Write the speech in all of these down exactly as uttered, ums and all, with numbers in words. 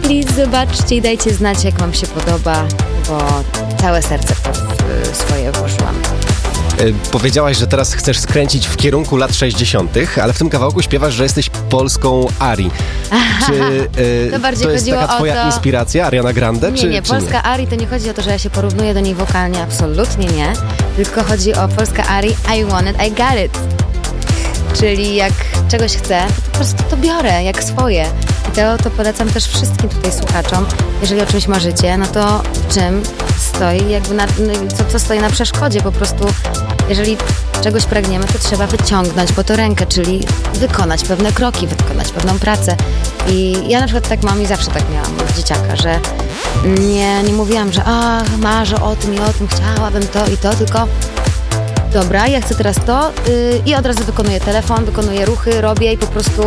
please zobaczcie i dajcie znać, jak wam się podoba, bo całe serce pod swoje włożyłam. Powiedziałaś, że teraz chcesz skręcić w kierunku lat sześćdziesiątych, ale w tym kawałku śpiewasz, że jesteś polską Ari. Czy y, to, bardziej to jest taka twoja to... inspiracja, Ariana Grande? Nie, czy, nie, czy polska nie? Ari to nie chodzi o to, że ja się porównuję do niej wokalnie, absolutnie nie. Tylko chodzi o polska Ari, I want it, I got it. Czyli jak czegoś chcę, to po prostu to biorę jak swoje. I to, to polecam też wszystkim tutaj słuchaczom. Jeżeli o czymś marzycie, no to czym stoi, jakby na, co, co stoi na przeszkodzie. Po prostu, jeżeli czegoś pragniemy, to trzeba wyciągnąć po to rękę, czyli wykonać pewne kroki, wykonać pewną pracę. I ja na przykład tak mam i zawsze tak miałam od dzieciaka, że nie, nie mówiłam, że a, marzę o tym i o tym, chciałabym to i to, tylko dobra, ja chcę teraz to yy, i od razu wykonuję telefon, wykonuję ruchy, robię i po prostu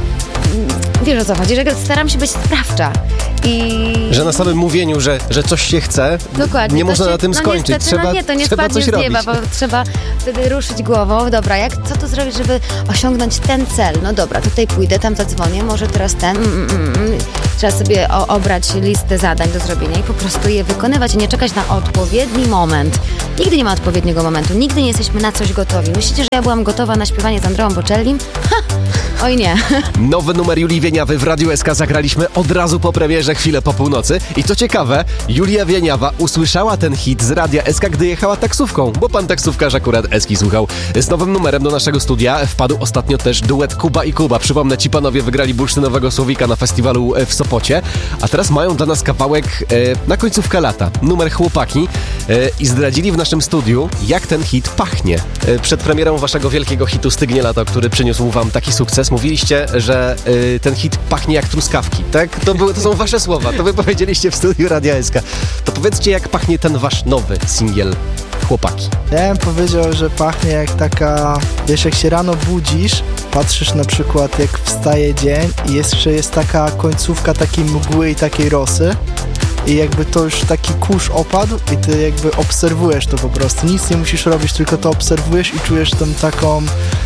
yy, wiesz o co chodzi, że staram się być sprawcza. I... Że na samym mówieniu, że, że coś się chce, dokładnie, nie można się, na tym no skończyć. Niestety, trzeba, no nie, to nie trzeba spadnie coś z nieba, robić. bo trzeba wtedy ruszyć głową. Dobra, jak, co tu zrobić, żeby osiągnąć ten cel? No dobra, tutaj pójdę, tam zadzwonię, może teraz ten... Mm, mm, mm. Trzeba sobie o, obrać listę zadań do zrobienia i po prostu je wykonywać i nie czekać na odpowiedni moment. Nigdy nie ma odpowiedniego momentu, nigdy nie jesteśmy na coś gotowi. Myślicie, że ja byłam gotowa na śpiewanie z Andreą Bocellim? Ha! Oj nie. Nowy numer Julii Wieniawy w Radiu S K zagraliśmy od razu po premierze, chwilę po północy. I co ciekawe, Julia Wieniawa usłyszała ten hit z Radia S K, gdy jechała taksówką, bo pan taksówkarz akurat Eski słuchał. Z nowym numerem do naszego studia wpadł ostatnio też duet Kuba i Kuba. Przypomnę, ci panowie wygrali bursztynowego Słowika na festiwalu w Sopocie, a teraz mają dla nas kawałek e, na końcówkę lata. Numer Chłopaki e, i zdradzili w naszym studiu, jak ten hit pachnie. E, przed premierą waszego wielkiego hitu Stygnie lato, który przyniósł wam taki sukces, mówiliście, że y, ten hit pachnie jak truskawki, tak? To, były, to są wasze słowa, to wy powiedzieliście w studiu Radia S K. To powiedzcie, jak pachnie ten wasz nowy singiel Chłopaki. Ja bym powiedział, że pachnie jak taka, wiesz, jak się rano budzisz, patrzysz na przykład, jak wstaje dzień i jeszcze jest taka końcówka takiej mgły i takiej rosy i jakby to już taki kurz opadł i ty jakby obserwujesz to po prostu. Nic nie musisz robić, tylko to obserwujesz i czujesz tą taką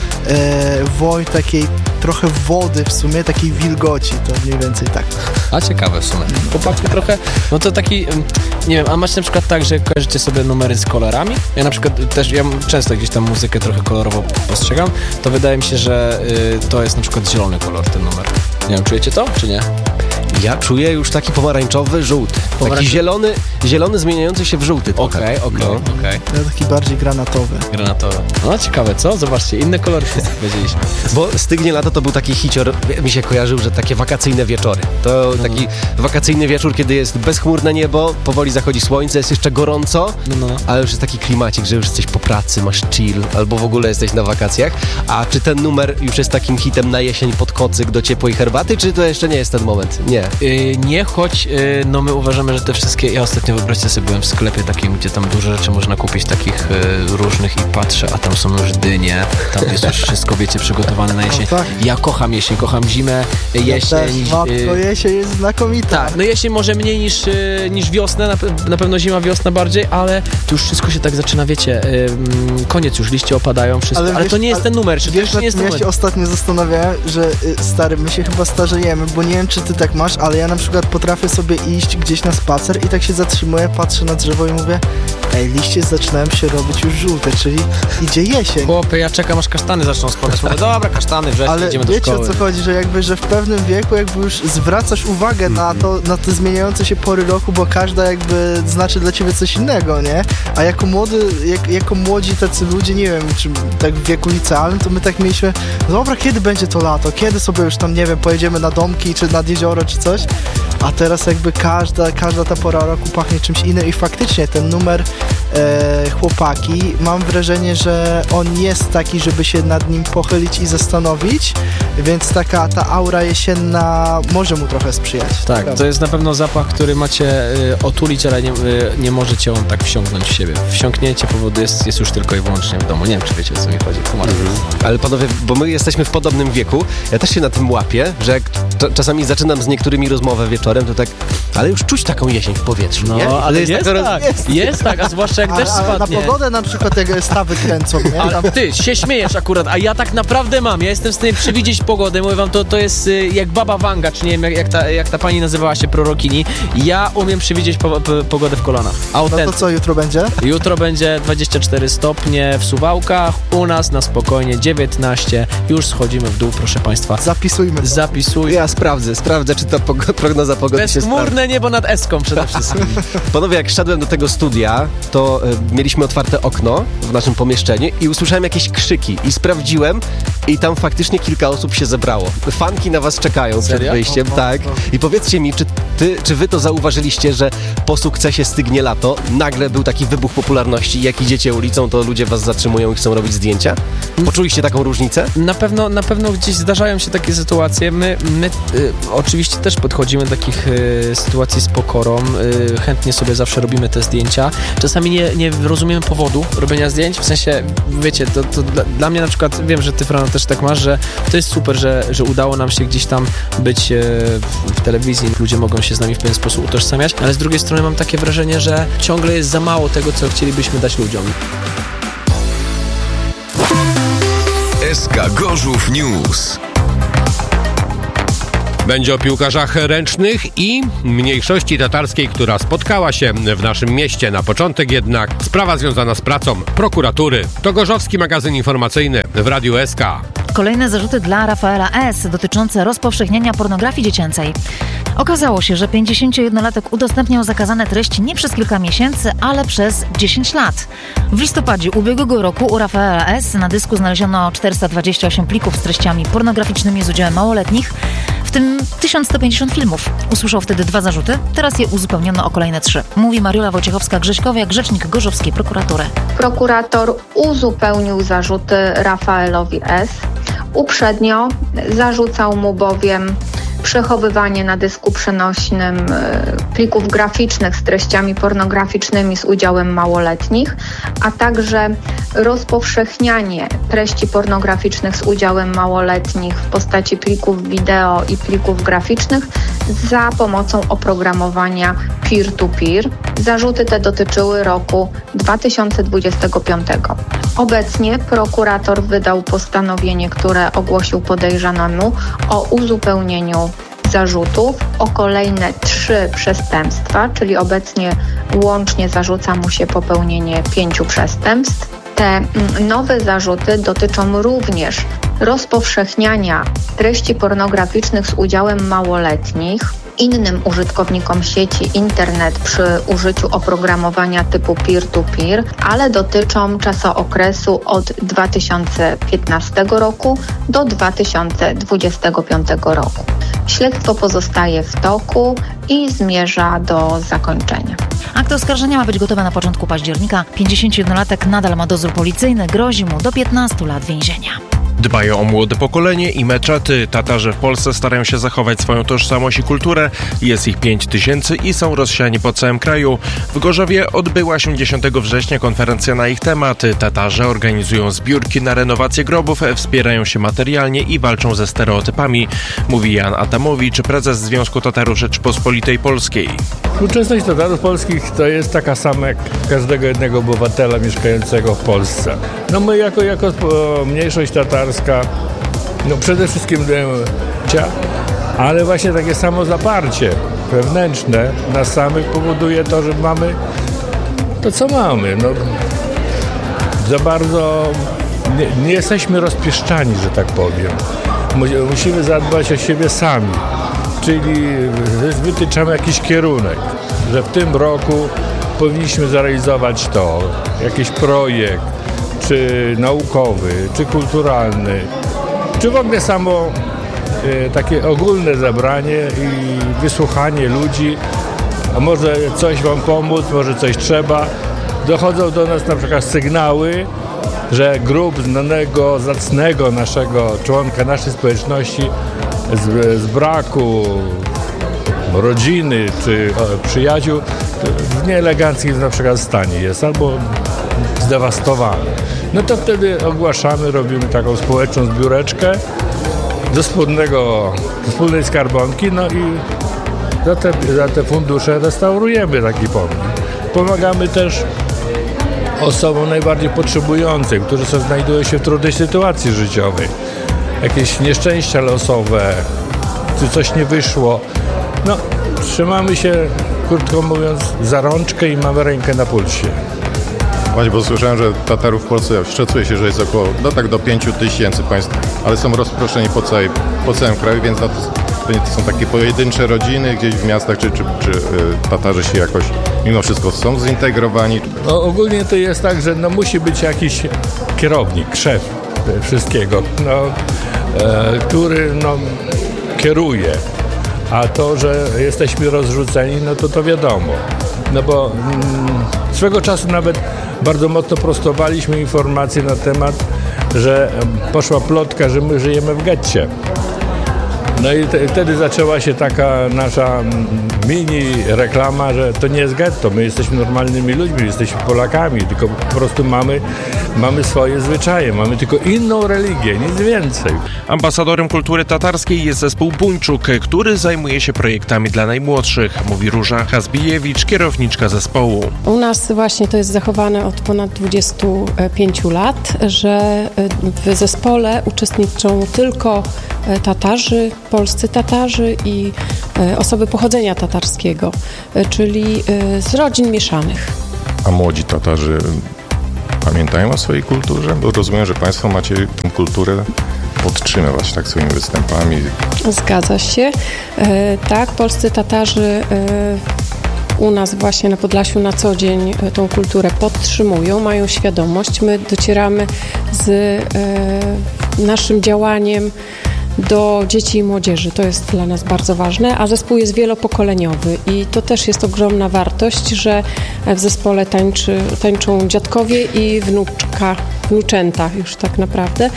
e, woń takiej trochę wody w sumie, takiej wilgoci, to mniej więcej tak. A ciekawe w sumie. Chłopaki trochę, no to taki, nie wiem, a macie na przykład tak, że kojarzycie sobie numery z kolorami? Ja na przykład też, ja często gdzieś tam muzykę trochę kolorowo postrzegam, to wydaje mi się, że y, to jest na przykład zielony kolor, ten numer. Nie wiem, czujecie to, czy nie? Ja czuję już taki pomarańczowy, żółty. Pomarańcz... Taki zielony, zielony zmieniający się w żółty. Okej, okej, okej. Ja taki bardziej granatowy. Granatowy. No ciekawe, co? Zobaczcie, inne kolory wszyscy powiedzieliśmy. Bo Stygnie lato to był taki hicior, mi się kojarzył, że takie wakacyjne wieczory. To no. taki wakacyjny wieczór, kiedy jest bezchmurne niebo, powoli zachodzi słońce, jest jeszcze gorąco, no, no. ale już jest taki klimacik, że już jesteś po pracy, masz chill, albo w ogóle jesteś na wakacjach. A czy ten numer już jest takim hitem na jesień pod kocyk do ciepłej herbaty, czy to jeszcze nie jest ten moment? Nie. Yy, nie, choć yy, no my uważamy, że te wszystkie, ja ostatnio wyobraźcie sobie, byłem w sklepie takim, gdzie tam dużo rzeczy można kupić takich yy, różnych i patrzę, a tam są już dynie, tam jest już wszystko, wiecie, przygotowane na jesień. No tak. Ja kocham jesień, kocham zimę, ja jesień. Też, matko, yy, jesień jest znakomita. Tak, no jesień może mniej niż, yy, niż wiosnę, na, na pewno zima, wiosna bardziej, ale tu już wszystko się tak zaczyna, wiecie, yy, koniec już, liście opadają, wszystko, ale, ale wiesz, to nie jest ten numer, czy wiesz, to nie jest ten ja numer. się ostatnio zastanawiałem, że yy, stary, my się chyba starzejemy, bo nie wiem, czy ty tak masz, ale ja na przykład potrafię sobie iść gdzieś na spacer i tak się zatrzymuję, patrzę na drzewo i mówię, ej, liście zaczynają się robić już żółte, czyli idzie jesień. Chłopie, ja czekam, aż kasztany zaczną spadać. Mówię, dobra, kasztany, wrześniu, ale idziemy do wiecie, szkoły. o co chodzi, że jakby, że w pewnym wieku jakby już zwracasz uwagę mm. na to, na te zmieniające się pory roku, bo każda jakby znaczy dla ciebie coś innego, nie? A jako młody, jak, jako młodzi tacy ludzie, nie wiem, czy tak w wieku licealnym, to my tak mieliśmy, dobra, kiedy będzie to lato? Kiedy sobie już tam, nie wiem, pojedziemy na domki, czy nad jezioro, czy coś? A teraz jakby każda, każda ta pora roku pachnie czymś innym i faktycznie ten numer e, Chłopaki, mam wrażenie, że on jest taki, żeby się nad nim pochylić i zastanowić, więc taka ta aura jesienna może mu trochę sprzyjać. Tak, to, to jest na pewno zapach, który macie y, otulić, ale nie, y, nie możecie on tak wsiąknąć w siebie. Wsiąknięcie powodu jest, jest już tylko i wyłącznie w domu. Nie wiem, czy wiecie, o co mi chodzi. Mm. Ale panowie, bo my jesteśmy w podobnym wieku, ja też się na tym łapię, że jak t- czasami zaczynam z niektórymi rozmowę wieczorem, to tak, ale już czuć taką jesień w powietrzu, no, nie? ale jest, jest tak, roz... jest. jest tak, a zwłaszcza jeszcze jak A, deszcz a na spadnie. pogodę na przykład jak stawy kręcą, nie? Tam... Ale ty się śmiejesz akurat, a ja tak naprawdę mam. Ja jestem w stanie przewidzieć pogodę. Mówię wam, to, to jest y, jak Baba Wanga, czy nie wiem, jak, jak, ta, jak ta pani nazywała się, prorokini. Ja umiem przewidzieć po, po, pogodę w kolanach. No to co jutro będzie? Jutro będzie dwadzieścia cztery stopnie w Suwałkach, u nas na spokojnie dziewiętnaście. Już schodzimy w dół, proszę państwa. Zapisujmy to. Zapisuj. Ja sprawdzę, sprawdzę, czy ta pog- prognoza pogody się sprawdza. Bezchmurne niebo nad Eską przede wszystkim. Panowie, jak szedłem do tego studia, to y, mieliśmy otwarte okno w naszym pomieszczeniu i usłyszałem jakieś krzyki i sprawdziłem i tam faktycznie kilka osób się zebrało. Fanki na was czekają przed Serio? wyjściem, O, o, tak. o. I powiedzcie mi, czy, ty, czy wy to zauważyliście, że po sukcesie Stygnie lato nagle był taki wybuch popularności i jak idziecie ulicą, to ludzie was zatrzymują i chcą robić zdjęcia? Poczuliście taką różnicę? Na pewno, na pewno gdzieś zdarzają się takie sytuacje. My, my y, oczywiście też podchodzimy do takich y, sytuacji z pokorą. Y, chętnie sobie zawsze robimy te zdjęcia. Czasami nie, nie rozumiemy powodu robienia zdjęć. W sensie, wiecie, to, to dla, dla mnie na przykład, wiem, że ty, Frano, też tak masz, że to jest super, że, że udało nam się gdzieś tam być y, w, w telewizji. Ludzie mogą się z nami w pewien sposób utożsamiać, ale z drugiej strony mam takie wrażenie, że ciągle jest za mało tego, co chcielibyśmy dać ludziom. S K Gorzów News. Będzie o piłkarzach ręcznych i mniejszości tatarskiej, która spotkała się w naszym mieście. Na początek jednak sprawa związana z pracą prokuratury. To Gorzowski Magazyn Informacyjny w Radiu S K. Kolejne zarzuty dla Rafaela S. dotyczące rozpowszechniania pornografii dziecięcej. Okazało się, że pięćdziesięciojednolatek udostępniał zakazane treści nie przez kilka miesięcy, ale przez dziesięć lat. W listopadzie ubiegłego roku u Rafaela S. na dysku znaleziono czterysta dwadzieścia osiem plików z treściami pornograficznymi z udziałem małoletnich, w tym tysiąc sto pięćdziesiąt filmów. Usłyszał wtedy dwa zarzuty, teraz je uzupełniono o kolejne trzy. Mówi Mariola Wojciechowska-Grześkowiak, rzecznik Gorzowskiej Prokuratury. Prokurator uzupełnił zarzuty Rafaelowi S. Uprzednio zarzucał mu bowiem przechowywanie na dysku przenośnym plików graficznych z treściami pornograficznymi z udziałem małoletnich, a także rozpowszechnianie treści pornograficznych z udziałem małoletnich w postaci plików wideo i plików graficznych za pomocą oprogramowania peer-to-peer. Zarzuty te dotyczyły roku dwa tysiące dwudziestego piątego. Obecnie prokurator wydał postanowienie, które ogłosił podejrzanemu o uzupełnieniu zarzutów o kolejne trzy przestępstwa, czyli obecnie łącznie zarzuca mu się popełnienie pięciu przestępstw. Te nowe zarzuty dotyczą również rozpowszechniania treści pornograficznych z udziałem małoletnich innym użytkownikom sieci internet przy użyciu oprogramowania typu peer-to-peer, ale dotyczą czasookresu od dwa tysiące piętnastego roku do dwa tysiące dwudziestego piątego roku. Śledztwo pozostaje w toku i zmierza do zakończenia. Akt oskarżenia ma być gotowy na początku października. pięćdziesięciojednolatek nadal ma dozór policyjny, grozi mu do piętnastu lat więzienia. Dbają o młode pokolenie i meczety. Tatarzy w Polsce starają się zachować swoją tożsamość i kulturę. Jest ich pięć tysięcy i są rozsiani po całym kraju. W Gorzowie odbyła się dziesiątego września konferencja na ich temat. Tatarzy organizują zbiórki na renowację grobów, wspierają się materialnie i walczą ze stereotypami, mówi Jan Adamowicz, prezes Związku Tatarów Rzeczypospolitej Polskiej. Współczesność Tatarów polskich to jest taka sama jak każdego jednego obywatela mieszkającego w Polsce. No my jako, jako mniejszość tatarska, no przede wszystkim cia, ale właśnie takie samo zaparcie wewnętrzne nas samych powoduje to, że mamy to, co mamy. No, za bardzo nie, nie jesteśmy rozpieszczani, że tak powiem. Musimy zadbać o siebie sami, czyli wytyczamy jakiś kierunek, że w tym roku powinniśmy zrealizować to, jakiś projekt, czy naukowy, czy kulturalny, czy w ogóle samo e, takie ogólne zebranie i wysłuchanie ludzi, a może coś wam pomóc, może coś trzeba. Dochodzą do nas na przykład sygnały, że grób znanego, zacnego naszego członka naszej społeczności z, z braku rodziny czy o, przyjaciół w nieeleganckim na przykład stanie jest albo zdewastowany. No to wtedy ogłaszamy, robimy taką społeczną zbióreczkę do wspólnego, do wspólnej skarbonki, no i za te, za te fundusze restaurujemy taki pomnik. Pomagamy też osobom najbardziej potrzebującym, którzy są, znajdują się w trudnej sytuacji życiowej. Jakieś nieszczęścia losowe, czy coś nie wyszło. No, trzymamy się, krótko mówiąc, za rączkę i mamy rękę na pulsie. Właśnie, bo słyszałem, że Tatarów w Polsce szacuje się, że jest około, no tak do pięciu tysięcy państw, ale są rozproszeni po, całej, po całym kraju, więc no to, to są takie pojedyncze rodziny gdzieś w miastach, czy, czy, czy Tatarzy się jakoś mimo wszystko są zintegrowani? No, ogólnie to jest tak, że no, musi być jakiś kierownik, szef wszystkiego, no, e, który no, kieruje. A to, że jesteśmy rozrzuceni, no to to wiadomo. No bo mm, swego czasu nawet bardzo mocno prostowaliśmy informacje na temat, że poszła plotka, że my żyjemy w getcie. No i te, wtedy zaczęła się taka nasza mini reklama, że to nie jest getto, my jesteśmy normalnymi ludźmi, jesteśmy Polakami, tylko po prostu mamy, mamy swoje zwyczaje, mamy tylko inną religię, nic więcej. Ambasadorem kultury tatarskiej jest zespół Buńczuk, który zajmuje się projektami dla najmłodszych, mówi Róża Hazbijewicz, kierowniczka zespołu. U nas właśnie to jest zachowane od ponad dwudziestu pięciu lat, że w zespole uczestniczą tylko Tatarzy, polscy Tatarzy i osoby pochodzenia tatarskiego, czyli z rodzin mieszanych. A młodzi Tatarzy pamiętają o swojej kulturze? Bo rozumiem, że Państwo macie tę kulturę podtrzymywać tak swoimi występami. Zgadza się. Tak, polscy Tatarzy u nas właśnie na Podlasiu na co dzień tą kulturę podtrzymują, mają świadomość. My docieramy z naszym działaniem do dzieci i młodzieży. To jest dla nas bardzo ważne, a zespół jest wielopokoleniowy i to też jest ogromna wartość, że w zespole tańczy, tańczą dziadkowie i wnuczka, wnuczęta już tak naprawdę.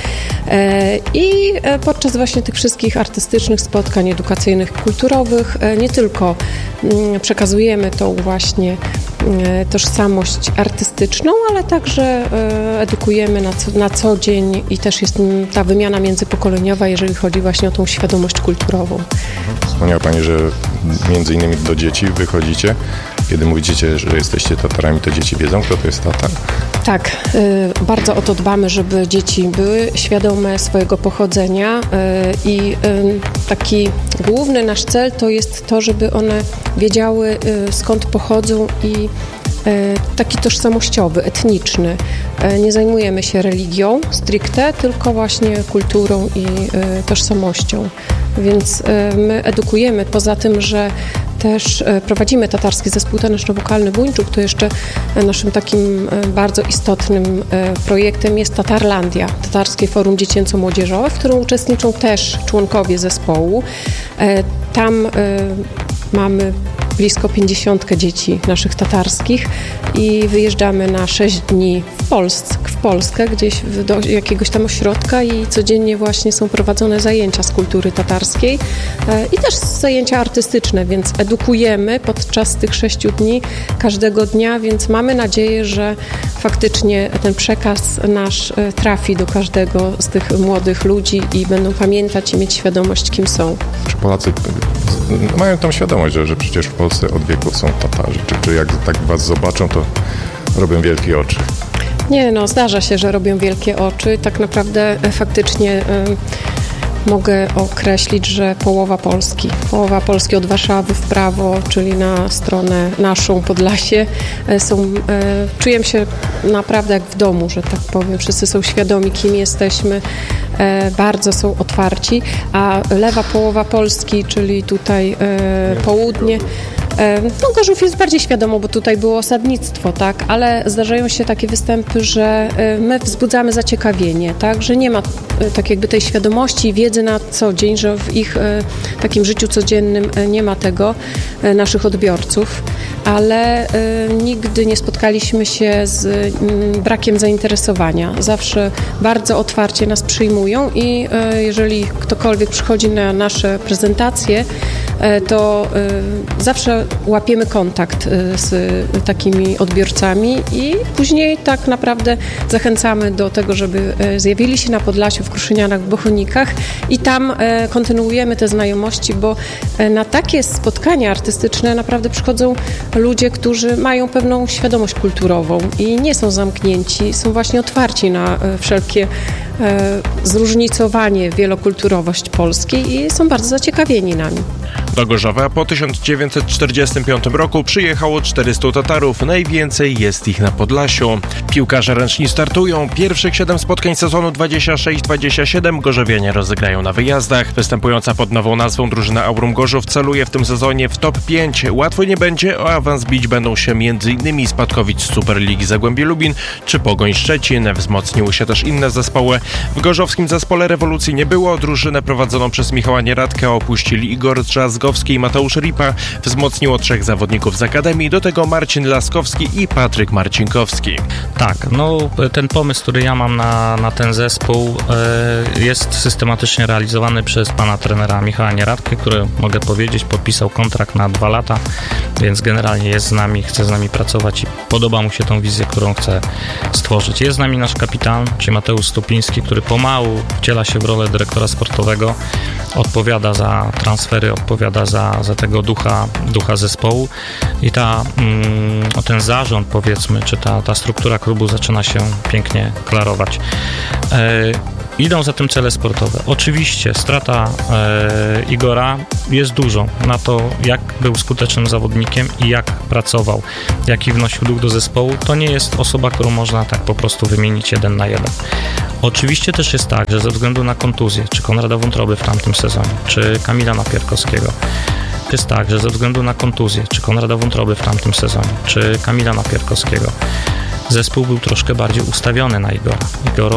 I podczas właśnie tych wszystkich artystycznych spotkań edukacyjnych, kulturowych nie tylko przekazujemy tą właśnie tożsamość artystyczną, ale także edukujemy na co, na co dzień i też jest ta wymiana międzypokoleniowa, jeżeli chodzi właśnie o tą świadomość kulturową. Wspomniała Pani, że między innymi do dzieci wychodzicie. Kiedy mówicie, że jesteście Tatarami, to dzieci wiedzą, kto to jest Tatar? Tak, y, bardzo o to dbamy, żeby dzieci były świadome swojego pochodzenia y, i y, taki główny nasz cel to jest to, żeby one wiedziały y, skąd pochodzą i taki tożsamościowy, etniczny. Nie zajmujemy się religią stricte, tylko właśnie kulturą i tożsamością. Więc my edukujemy, poza tym, że też prowadzimy tatarski zespół taneczno-wokalny Buńczuk, to jeszcze naszym takim bardzo istotnym projektem jest Tatarlandia, Tatarskie Forum Dziecięco-Młodzieżowe, w którym uczestniczą też członkowie zespołu. Tam mamy blisko pięćdziesiątkę dzieci naszych tatarskich i wyjeżdżamy na sześć dni w, Polsce, w Polskę, gdzieś do jakiegoś tam ośrodka i codziennie właśnie są prowadzone zajęcia z kultury tatarskiej i też zajęcia artystyczne, więc edukujemy podczas tych sześciu dni każdego dnia, więc mamy nadzieję, że faktycznie ten przekaz nasz trafi do każdego z tych młodych ludzi i będą pamiętać i mieć świadomość, kim są. Czy Polacy mają tą świadomość, że, że przecież w Polsce od wieków są Tatarzy? Czy, czy jak tak was zobaczą, to robią wielkie oczy? Nie, no zdarza się, że robią wielkie oczy. Tak naprawdę faktycznie y, mogę określić, że połowa Polski, połowa Polski od Warszawy w prawo, czyli na stronę naszą Podlasie, y, są, y, czuję się naprawdę jak w domu, że tak powiem. Wszyscy są świadomi, kim jesteśmy, y, bardzo są otwarci, a lewa połowa Polski, czyli tutaj y, południe, no Gorzów jest bardziej wiadomo, bo tutaj było osadnictwo, tak, ale zdarzają się takie występy, że my wzbudzamy zaciekawienie, tak, że nie ma tak jakby tej świadomości i wiedzy na co dzień, że w ich takim życiu codziennym nie ma tego, naszych odbiorców, ale nigdy nie spotkaliśmy się z brakiem zainteresowania. Zawsze bardzo otwarcie nas przyjmują i jeżeli ktokolwiek przychodzi na nasze prezentacje, to zawsze łapiemy kontakt z takimi odbiorcami i później tak naprawdę zachęcamy do tego, żeby zjawili się na Podlasiu, w Kruszynianach, w Bochonikach i tam kontynuujemy te znajomości, bo na takie spotkania artystyczne naprawdę przychodzą ludzie, którzy mają pewną świadomość kulturową i nie są zamknięci, są właśnie otwarci na wszelkie zróżnicowanie, wielokulturowość Polski i są bardzo zaciekawieni nami. Do Gorzowa po tysiąc dziewięćset czterdziestym piątym roku przyjechało czterystu Tatarów, najwięcej jest ich na Podlasiu. Piłkarze ręczni startują. Pierwszych siedem spotkań sezonu dwadzieścia sześć dwadzieścia siedem gorzowianie rozegrają na wyjazdach. Występująca pod nową nazwą drużyna Aurum Gorzów celuje w tym sezonie w top pięć. Łatwo nie będzie, o awans bić będą się m.in. Spadkowic z Superligi Zagłębie Lubin czy Pogoń Szczecin. Wzmocniły się też inne zespoły. W gorzowskim zespole rewolucji nie było. Drużynę prowadzoną przez Michała Nieradkę opuścili Igor Drzazgowski i Mateusz Ripa. Wzmocniło trzech zawodników z Akademii, do tego Marcin Laskowski i Patryk Marcinkowski. Tak, no ten pomysł, który ja mam na, na ten zespół e, jest systematycznie realizowany przez pana trenera Michała Nieradkę, który, mogę powiedzieć, podpisał kontrakt na dwa lata, więc generalnie jest z nami, chce z nami pracować i podoba mu się tą wizję, którą chce stworzyć. Jest z nami nasz kapitan, czyli Mateusz Stupiński, który pomału wciela się w rolę dyrektora sportowego, odpowiada za transfery, odpowiada za, za tego ducha, ducha zespołu i ta, mm, ten zarząd, powiedzmy, czy ta, ta struktura klubu zaczyna się pięknie klarować. E, Idą za tym cele sportowe. Oczywiście strata e, Igora jest dużą na to, jak był skutecznym zawodnikiem i jak pracował, jaki wnosił duch do zespołu. To nie jest osoba, którą można tak po prostu wymienić jeden na jeden. Oczywiście też jest tak, że ze względu na kontuzję, czy Konrada Wątroby w tamtym sezonie, czy Kamila Napierkowskiego, jest tak, że ze względu na kontuzję, czy Konrada Wątroby w tamtym sezonie, czy Kamila Napierkowskiego, zespół był troszkę bardziej ustawiony na Igora. Igor